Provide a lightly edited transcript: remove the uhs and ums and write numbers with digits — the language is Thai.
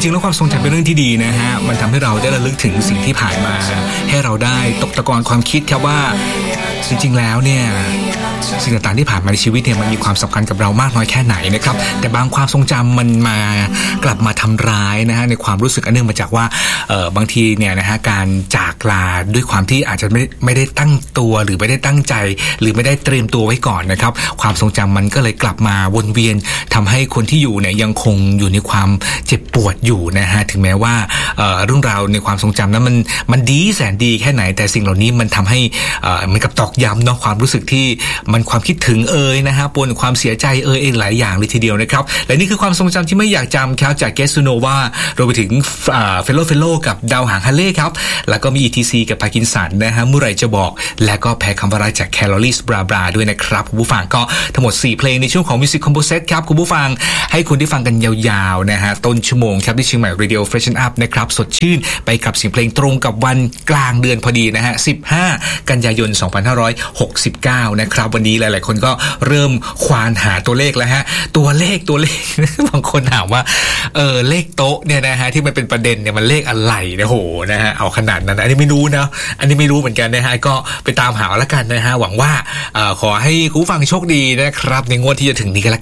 ริงๆแล้วความทรงจำเป็นเรื่องที่ดีนะฮะมันทำให้เราได้ระลึกถึงสิ่งที่ผ่านมาให้เราได้ตกตะกอนความคิดครับว่าจริงๆแล้วเนี่ยสิ่งต่างๆที่ผ่านมาในชีวิตเนี่ยมันมีความสำคัญกับเรามากน้อยแค่ไหนนะครับแต่บางความทรงจำมันกลับมาทำร้ายนะฮะในความรู้สึกอันเนื่องมาจากว่าบางทีเนี่ยนะฮะการจากลาด้วยความที่อาจจะไม่ได้ตั้งตัวหรือไม่ได้ตั้งใจหรือไม่ได้เตรียมตัวไว้ก่อนนะครับความทรงจำมันก็เลยกลับมาวนเวียนทำให้คนที่อยู่เนี่ยยังคงอยู่ในความเจ็บปวดอยู่นะฮะถึงแม้ว่าเรื่องราวในความทรงจำนั้นมันดีแสนดีแค่ไหนแต่สิ่งเหล่านี้มันทำให้เหมือนกับตอกย้ำเนาะความรู้สึกที่มันความคิดถึงนะฮะปนความเสียใจเองหลายอย่างเลยทีเดียวนะครับและนี่คือความทรงจำที่ไม่อยากจำครับจากเกสซูโนวารวมไปถึงเฟลโลกับดาวหางฮัลเล่ครับแล้วก็มี ETC กับพาร์กินสันนะฮะเมื่อไรจะบอกและก็แพ้คำว่ารักจากแคลอรี่บราด้วยนะครับคุณผู้ฟังก็ทั้งหมด4เพลงในช่วงของ Music Combo Set ครับคุณผู้ฟังให้คุณได้ฟังกันยาวๆนะฮะต้นชั่วโมงครับที่เชียงใหม่ Radio Freshen Up นะครับสดชื่นไปกับเสียงเพลงตรงกับวันกลางเดือนพอดีนะฮะ15กันยายน2569นะครับวันนี้หลายๆคนก็เริ่มควานหาตัวเลขแล้วฮะตัวเลข บางคนถามว่าเลขโต๊ะเนี่ยนะฮะที่มันเป็นประเด็นเนี่ยมันเลขอะไรเนี่ยโหนะฮะเอาขนาดนั้นอันนี้ไม่รู้นะอันนี้ไม่รู้เหมือนกันนะฮะก็ไปตามหาแล้วกันนะฮะหวังว่าขอให้คุณผู้ฟังโชคดีนะครับในงวดที่จะถึงนี้กันละกัน